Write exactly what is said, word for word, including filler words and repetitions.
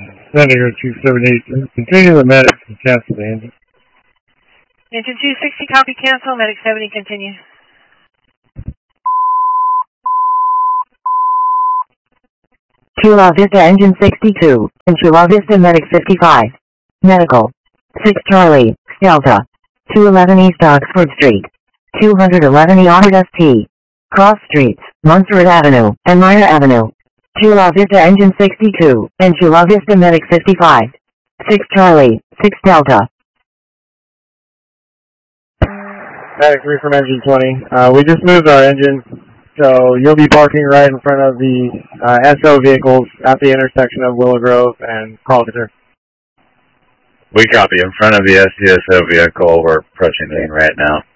Senator two seventy-eight, continue the medic and cancel the engine. Engine two sixty, copy, cancel, medic seventy, continue. Chula Vista engine sixty-two, and Chula Vista medic fifty-five. Medical. six Charlie, Delta. two eleven East Oxford Street. two eleven E Honored S T. Cross Streets, Montserrat Avenue, and Meyer Avenue. Chula Vista engine sixty-two, and Chula Vista medic fifty-five. six Charlie, six Delta. Medic three from engine twenty. Uh, we just moved our engine, so you'll be parking right in front of the uh, S O vehicles at the intersection of Willow Grove and Collier. We copy in front of the S C S O vehicle. We're approaching the lane right now.